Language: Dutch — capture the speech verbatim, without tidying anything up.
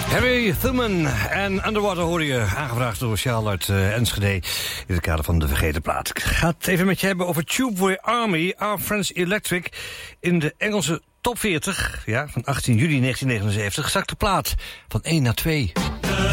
Harry Thuman en Underwater hoor je, aangevraagd door Sjaal uit uh, Enschede in het kader van de Vergeten Plaat. Ik ga het even met je hebben over Tubeway Army, Our Friends Electric. In de Engelse top veertig, ja, van achttien juli negentien negenenzeventig, zakt de plaat van één naar twee.